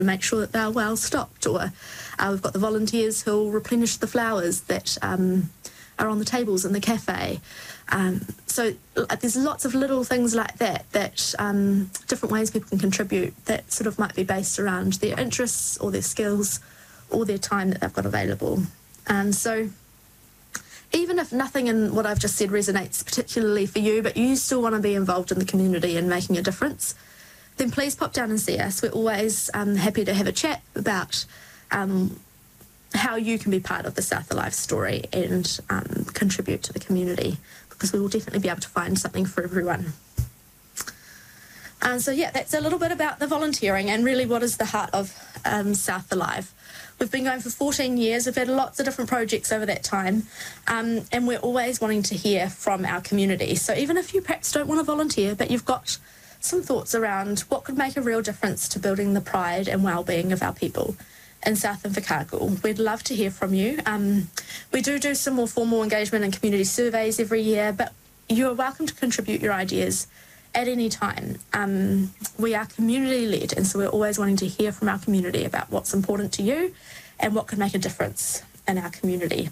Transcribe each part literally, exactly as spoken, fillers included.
make sure that they're well stocked, or uh, we've got the volunteers who'll replenish the flowers that um, are on the tables in the cafe. Um, so uh, there's lots of little things like that, that um, different ways people can contribute that sort of might be based around their interests or their skills or their time that they've got available. And so even if nothing in what I've just said resonates particularly for you, but you still want to be involved in the community and making a difference, then please pop down and see us. We're always um, happy to have a chat about um, how you can be part of the South Alive story and um, contribute to the community, because we will definitely be able to find something for everyone. And so, yeah, that's a little bit about the volunteering and really what is the heart of um, South Alive. We've been going for fourteen years. We've had lots of different projects over that time, um, and we're always wanting to hear from our community. So even if you perhaps don't want to volunteer, but you've got some thoughts around what could make a real difference to building the pride and well-being of our people in South Invercargill, we'd love to hear from you. Um, we do do some more formal engagement and community surveys every year, but you're welcome to contribute your ideas at any time. Um, we are community-led, and so we're always wanting to hear from our community about what's important to you and what could make a difference in our community.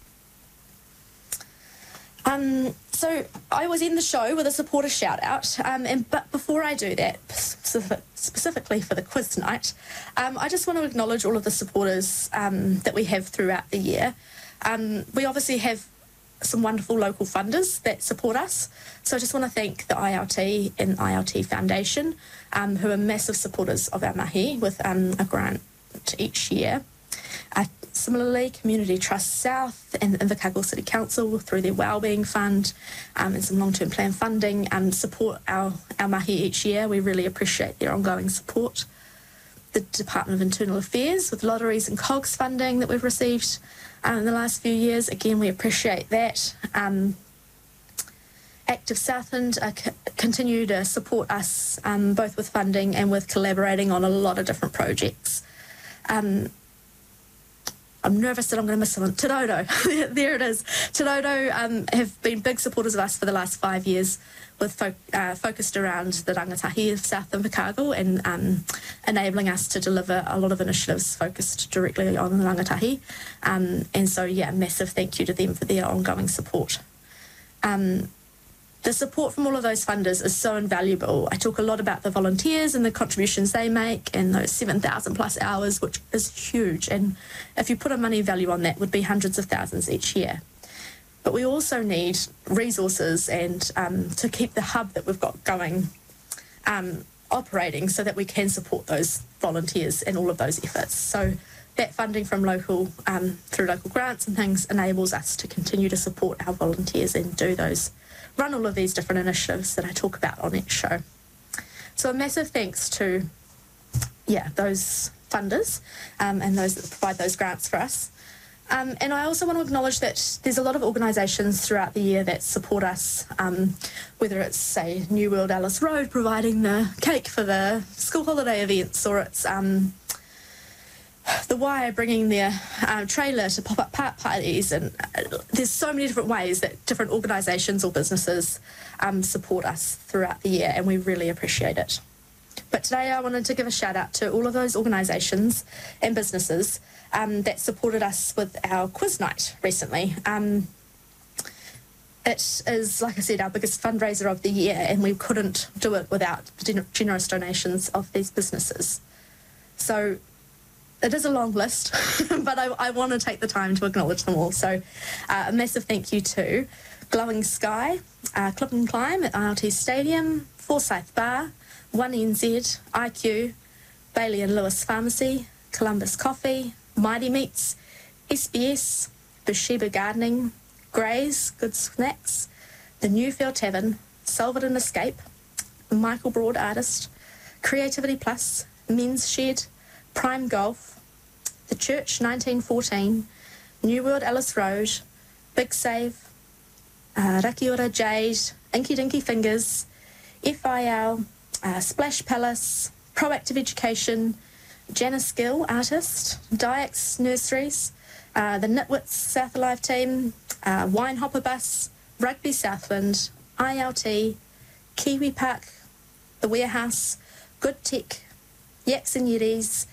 Um, so I always end the show with a supporter shout-out, um, and but before I do that, specific, specifically for the quiz tonight, um, I just want to acknowledge all of the supporters um, that we have throughout the year. Um, we obviously have some wonderful local funders that support us, so I just want to thank the I L T and I L T Foundation, um, who are massive supporters of our mahi with um, a grant each year. Uh, similarly, Community Trust South and the Invercargill City Council, through their Wellbeing Fund um, and some long-term plan funding, um, support our, our mahi each year. We really appreciate their ongoing support. The Department of Internal Affairs, with lotteries and COGS funding that we've received um, in the last few years, again, we appreciate that. Um, Active Southland uh, c- continue to support us um, both with funding and with collaborating on a lot of different projects. Um, I'm nervous that I'm going to miss someone. Te Rauto, there it is. Te Rauto um, have been big supporters of us for the last five years, with fo- uh, focused around the rangatahi of South Invercargill and um, enabling us to deliver a lot of initiatives focused directly on the rangatahi. Um, and so, yeah, massive thank you to them for their ongoing support. Um, The support from all of those funders is so invaluable. I talk a lot about the volunteers and the contributions they make and those seven thousand plus hours, which is huge. And if you put a money value on that, would be hundreds of thousands each year. But we also need resources and um, to keep the hub that we've got going um, operating so that we can support those volunteers and all of those efforts. So that funding from local, um, through local grants and things, enables us to continue to support our volunteers and do those run all of these different initiatives that I talk about on each show. So a massive thanks to, yeah, those funders um, and those that provide those grants for us. Um, and I also want to acknowledge that there's a lot of organisations throughout the year that support us, um, whether it's, say, New World Alice Road providing the cake for the school holiday events, or it's um, The Wire bringing their uh, trailer to pop-up park parties, and uh, there's so many different ways that different organisations or businesses um, support us throughout the year, and we really appreciate it. But today I wanted to give a shout out to all of those organisations and businesses um, that supported us with our quiz night recently. Um, it is, like I said, our biggest fundraiser of the year, and we couldn't do it without the generous donations of these businesses. So it is a long list, but I, I want to take the time to acknowledge them all. So uh, a massive thank you to Glowing Sky, uh, Clip and Climb at I L T Stadium, Forsyth Bar, one N Z, I Q, Bailey and Lewis Pharmacy, Columbus Coffee, Mighty Meats, S B S, Bathsheba Gardening, Gray's Good Snacks, the Newfield Tavern, Silverton Escape, Michael Broad Artist, Creativity Plus, Men's Shed, Prime Golf, The Church nineteen fourteen, New World Alice Road, Big Save, uh, Rakiura Jade, Inky Dinky Fingers, F I L, uh, Splash Palace, Proactive Education, Janice Gill Artist, Dyax Nurseries, uh, the Nitwits South Alive Team, uh, Wine Hopper Bus, Rugby Southland, I L T, Kiwi Park, The Warehouse, Good Tech, Yaks and Yetis,